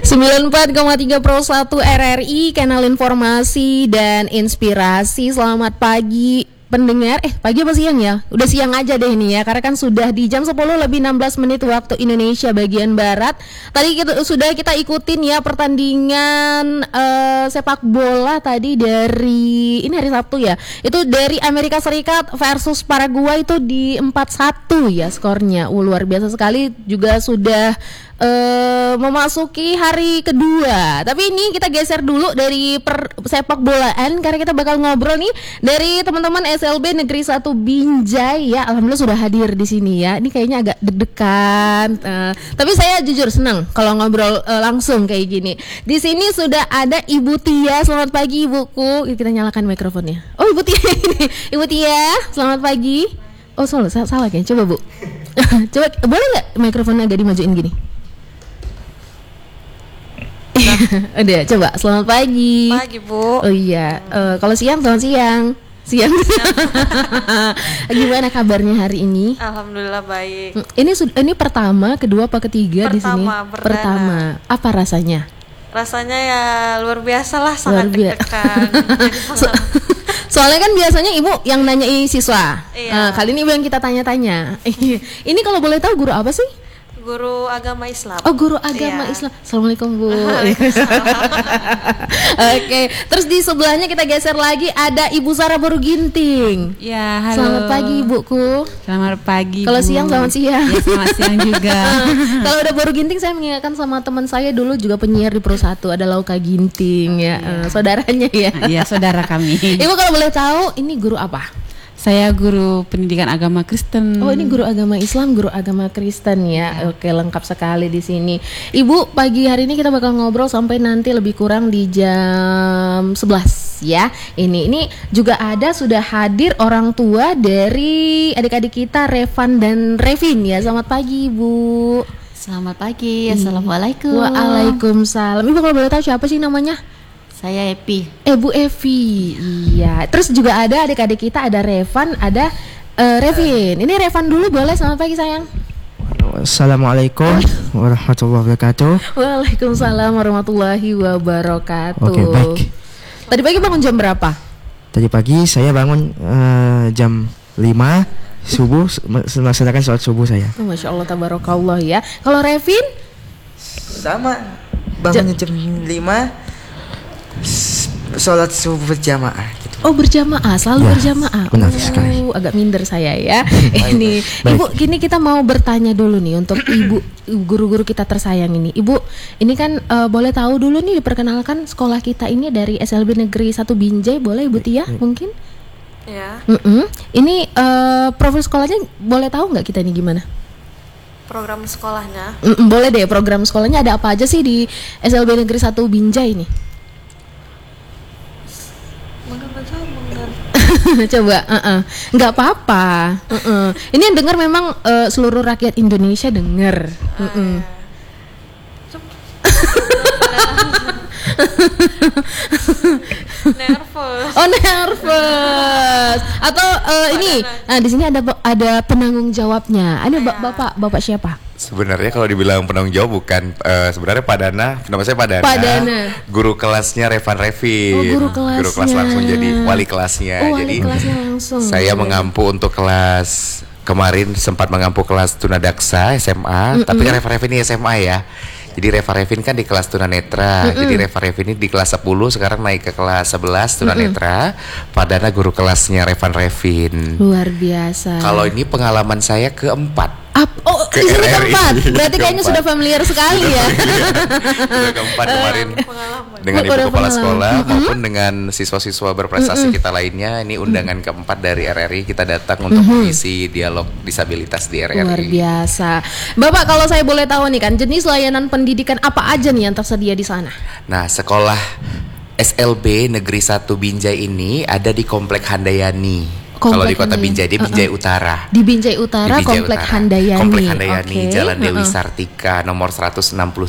94,3 Pro 1 RRI, kanal informasi dan inspirasi. Selamat pagi pendengar. Pagi apa siang ya? Udah siang aja deh ini ya, karena kan sudah di jam 10 lebih 16 menit waktu Indonesia bagian Barat. Tadi sudah kita ikutin ya pertandingan sepak bola tadi dari, ini hari Sabtu ya, itu dari Amerika Serikat versus Paraguay itu di 4-1 ya skornya. Luar biasa sekali, juga sudah memasuki hari kedua. Tapi ini kita geser dulu dari sepak bolaan, karena kita bakal ngobrol nih dari teman-teman SLB Negeri 1 Binjai ya. Alhamdulillah sudah hadir di sini ya. Ini kayaknya agak deg-degan, tapi saya jujur senang kalau ngobrol langsung kayak gini. Di sini sudah ada Ibu Tia. Selamat pagi Ibuku. Kita nyalakan mikrofonnya. Oh, Ibu Tia ini. Ibu Tia, selamat pagi. Oh, salah kayaknya. Coba Bu. Coba, boleh nggak mikrofonnya agak dimajuin gini? Udah, coba. Selamat pagi. Pagi Bu. Oh iya. Kalau siang, selamat siang. Gimana kabarnya hari ini? Alhamdulillah baik. Ini pertama, kedua, apa ketiga di sini? Perdana. Pertama. Apa rasanya? Rasanya ya luar biasa lah, sangat deg-degan. Soalnya kan biasanya Ibu yang nanyai siswa. Iya. Kali ini Ibu yang kita tanya-tanya. Ini kalau boleh tahu guru apa sih? Guru agama Islam. Oh, guru agama Islam. Assalamualaikum Bu. Oke, terus di sebelahnya kita geser lagi ada Ibu Sarah Boru Ginting. Ya, halo. Selamat pagi Ibuku. Selamat pagi. Kalau siang, selamat siang. Ya, selamat siang juga. Kalau udah Boru Ginting, saya mengingatkan sama teman saya dulu juga penyiar di Pro 1, ada Lauka Ginting ya, saudaranya ya. Iya, saudara kami. Ibu kalau boleh tahu ini guru apa? Saya guru pendidikan agama Kristen. Oh, ini guru agama Islam, guru agama Kristen ya. Oke, lengkap sekali di sini. Ibu, pagi hari ini kita bakal ngobrol sampai nanti lebih kurang di jam 11 ya. Ini juga sudah hadir orang tua dari adik-adik kita, Revan dan Revin ya. Selamat pagi, Ibu. Selamat pagi. Assalamualaikum. Waalaikumsalam. Ibu kalau boleh tahu siapa sih namanya? Saya Epi. Bu Evi. Iya. Terus juga ada adik-adik kita, ada Revan, ada Revin. Ini Revan dulu boleh? Selamat pagi sayang. Assalamualaikum warahmatullahi wabarakatuh. Waalaikumsalam warahmatullahi wabarakatuh. Oke, baik. Tadi pagi bangun jam berapa? Tadi pagi saya bangun jam 5 subuh, melaksanakan sholat subuh saya. Oh, Masya Allah, tabarakallah ya. Kalau Revin? Sama, bangunnya jam 5, sholat subuh berjamaah gitu. Oh, berjamaah, selalu berjamaah. Benar sekali. Agak minder saya ya. Ini Ibu, gini kita mau bertanya dulu nih untuk Ibu, guru-guru kita tersayang ini. Ibu, ini kan boleh tahu dulu nih, diperkenalkan sekolah kita ini dari SLB Negeri 1 Binjai, boleh Ibu Tia mungkin? Ya. Ini profil sekolahnya boleh tahu nggak kita ini gimana? Program sekolahnya. Boleh deh, program sekolahnya ada apa aja sih di SLB Negeri 1 Binjai ini? Coba, nggak apa-apa. Ini yang dengar memang seluruh rakyat Indonesia dengar. Nervous. Oh, nervous. Atau ini, di sini ada penanggung jawabnya. Ada bapak siapa? Sebenarnya kalau dibilang penanggung jawab bukan, sebenarnya Pak Dana, nama saya Pak Dana. Guru kelasnya Revan Revin. Oh, guru kelasnya. Guru kelas langsung jadi wali kelasnya. Oh, jadi wali kelasnya langsung. Saya mengampu untuk kelas kemarin, sempat mengampu kelas tunadaksa SMA, tapi kan Revan Revin ini SMA ya. Jadi Reva Revin kan di kelas tunanetra. Jadi Reva Revin ini di kelas 10, sekarang naik ke kelas 11 tunanetra. Padahal guru kelasnya Revan Revin. Luar biasa. Kalau ini pengalaman saya keempat. Di sini keempat. Berarti kayaknya sudah familiar sekali ya. Sudah keempat kemarin dengan ibu kepala sekolah maupun dengan siswa-siswa berprestasi kita lainnya. Ini undangan keempat dari RRI, kita datang untuk mengisi dialog disabilitas di RRI. Luar biasa. Bapak, kalau saya boleh tahu nih kan, jenis layanan pendidikan apa aja nih yang tersedia di sana? Nah, sekolah SLB Negeri 1 Binjai ini ada di Komplek Handayani. Kalau di Kota Binjai, di Binjai Utara. Di Binjai Utara, Komplek Handayani. Komplek Handayani, Okay. Jalan Dewi Sartika, nomor 163.